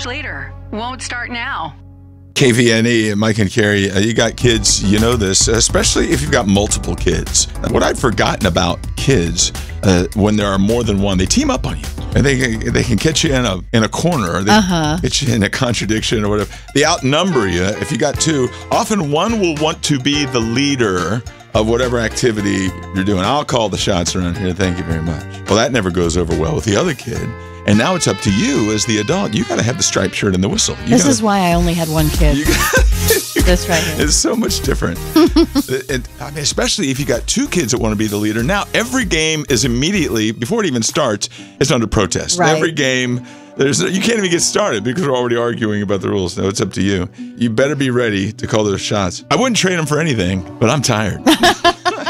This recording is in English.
later. Won't start now. KVNE, Mike and Carrie, you got kids, you know this, especially if you've got multiple kids. What I'd forgotten about kids, when there are more than one, they team up on you. And they can catch you in a corner. They get you in a contradiction or whatever. They outnumber you. If you got two, often one will want to be the leader of whatever activity you're doing. I'll call the shots around here. Thank you very much. Well, that never goes over well with the other kid. And now it's up to you as the adult. You got to have the striped shirt and the whistle. This is why I only had one kid. This right here. It's so much different. I mean, especially if you got two kids that want to be the leader. Now, every game is immediately, before it even starts, it's under protest. Right. Every game, you can't even get started because we're already arguing about the rules. No, it's up to you. You better be ready to call those shots. I wouldn't trade them for anything, but I'm tired.